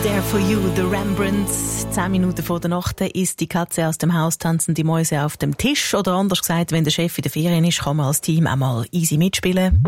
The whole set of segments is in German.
There for you, the Rembrandts. 10 Minuten vor der Nacht ist die Katze aus dem Haus, tanzen die Mäuse auf dem Tisch. Oder anders gesagt, wenn der Chef in der Ferien ist, kann man als Team auch mal easy mitspielen.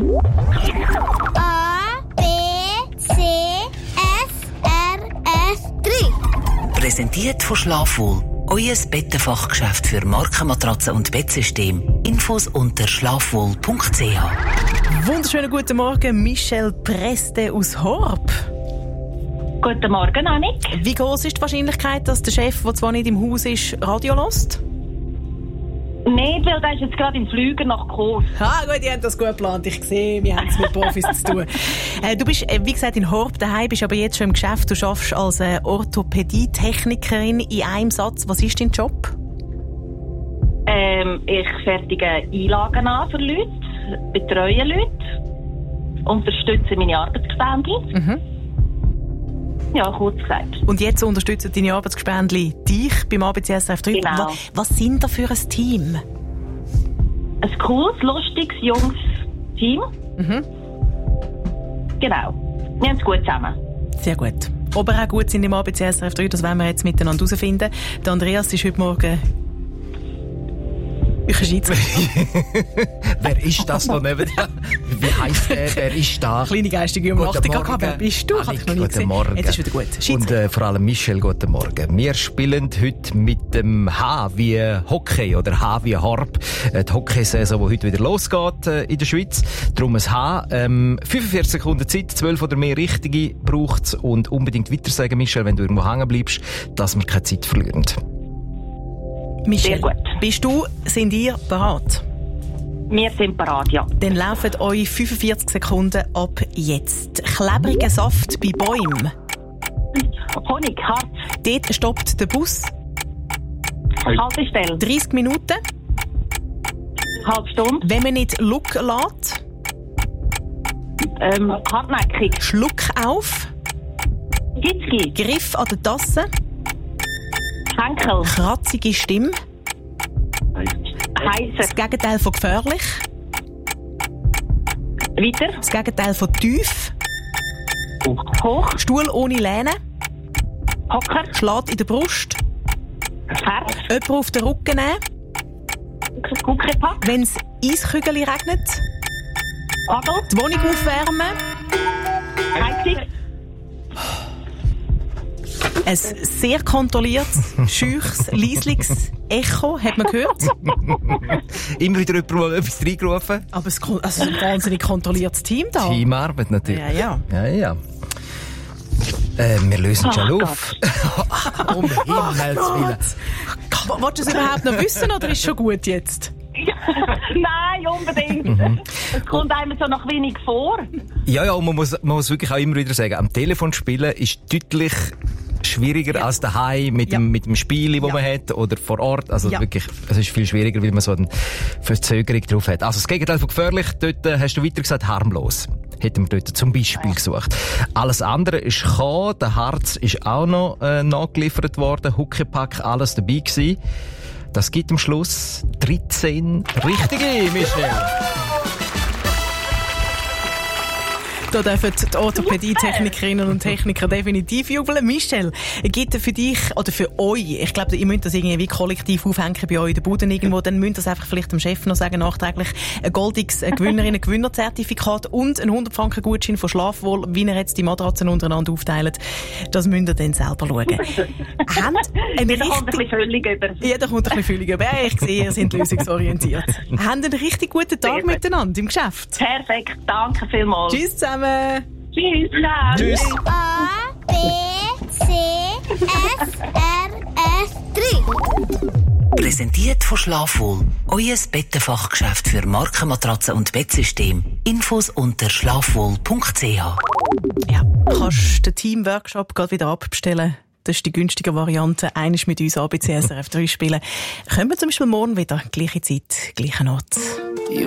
A, B, C, F, R, F, 3. Präsentiert von Schlafwohl. Euer Bettenfachgeschäft für Markenmatratzen und Bettsystem. Infos unter schlafwohl.ch. Wunderschönen guten Morgen, Michelle Preste aus Horb. Guten Morgen, Annik. Wie groß ist die Wahrscheinlichkeit, dass der Chef, der zwar nicht im Haus ist, Radio hört? Nicht, weil der ist jetzt gerade im Flüger nach Kos. Gut, ihr habt das gut geplant. Ich sehe, wir haben es mit Profis zu tun. Du bist, wie gesagt, in Horb daheim, bist aber jetzt schon im Geschäft. Du arbeitest als Orthopädie-Technikerin in einem Satz. Was ist dein Job? Ich fertige Einlagen an für Leute, betreue Leute, unterstütze meine Arbeitsgespendli. Ja, kurz gesagt. Und jetzt unterstützen deine Arbeitsgespendli dich beim ABC SRF 3. Genau. Was sind da für ein Team? Ein cooles, lustiges, junges Team. Genau. Wir haben es gut zusammen. Sehr gut. Ob wir auch gut sind im ABC SRF 3, das werden wir jetzt miteinander herausfinden. Der Andreas ist heute Morgen Wer ist das da neben dir? Wie heisst der? Wer ist da? Kleine geistige Umnachtung. Wer bist du? Annik, guten Morgen. Jetzt ist wieder gut. Und vor allem Michelle, guten Morgen. Wir spielen heute mit dem H wie Hockey oder H wie Horb. Die Hockeysaison, die heute wieder losgeht in der Schweiz. Darum ein H. 45 Sekunden Zeit, 12 oder mehr Richtige braucht es. Und unbedingt weiter sagen, Michelle, wenn du irgendwo hängen bleibst, dass wir keine Zeit verlieren. Michelle, sind ihr bereit? Wir sind bereit, ja. Dann laufen euch 45 Sekunden ab jetzt. Klebriger Saft bei Bäumen. Honig, Harz. Dort stoppt der Bus. Haltestelle. 30 Minuten. Halbe Stunde. Wenn man nicht Look lässt. Hartnäckig. Schluck auf. Gitzki. Griff an der Tasse. Henkel. Kratzige Stimme. Heiser. Das Gegenteil von gefährlich. Weiter. Das Gegenteil von tief. Hoch. Stuhl ohne Lehne. Hocker. Schlägt in der Brust. Herz. Jemand auf den Rücken nehmen. Guckepack. Wenn es Eiskügel regnet. Adel. Die Wohnung aufwärmen. Heizung. Ein sehr kontrolliertes, scheuches, leisliches Echo, hat man gehört. Immer wieder jemand mal etwas reingerufen. Aber es ist ein wahnsinnig kontrolliertes Team da. Teamarbeit natürlich. Ja. Wir lösen es schon auf. Um Himmels Willen. Wolltest du es überhaupt noch wissen oder ist es schon gut jetzt? Nein, unbedingt. Es kommt einem so noch wenig vor. Ja, und man muss wirklich auch immer wieder sagen, am Telefon spielen ist deutlich schwieriger als daheim mit dem Spiel, das man hat, oder vor Ort. Also wirklich, es ist viel schwieriger, weil man so eine Verzögerung drauf hat. Also das Gegenteil von gefährlich, dort hast du weiter gesagt, harmlos. Hätten wir dort zum Beispiel gesucht. Alles andere ist gekommen, der Harz ist auch noch nachgeliefert worden, Huckepack, alles dabei gewesen. Das gibt am Schluss 13 Richtige, Michelle. Da dürfen die Orthopädie-Technikerinnen und Techniker definitiv jubeln. Michelle, gibt es für dich oder für euch, ich glaube, ihr müsst das irgendwie kollektiv aufhängen bei euch in der Bude irgendwo, dann müsst ihr das einfach vielleicht dem Chef noch sagen, nachträglich ein goldiges Gewinnerinnen-Gewinnerzertifikat und einen 100-Franken-Gutschein von Schlafwohl, wie ihr jetzt die Matratzen untereinander aufteilt. Das müsst ihr dann selber schauen. Da kommt ein bisschen Füllung über. Ja, da kommt ein bisschen Füllung über. Ja, ich sehe, ihr seid lösungsorientiert. Habt einen richtig guten Tag miteinander im Geschäft. Perfekt, danke vielmals. Tschüss zusammen. Tschüss. Tschüss. A, B, C, F, R, F, 3. Präsentiert von Schlafwohl. Euer Bettenfachgeschäft für Markenmatratzen und Bettsystem. Infos unter schlafwohl.ch. Ja, kannst den Team-Workshop gerade wieder abbestellen. Das ist die günstige Variante. Eines mit uns ABC SRF 3 spielen. Können wir zum Beispiel morgen wieder. Gleiche Zeit, gleicher Ort.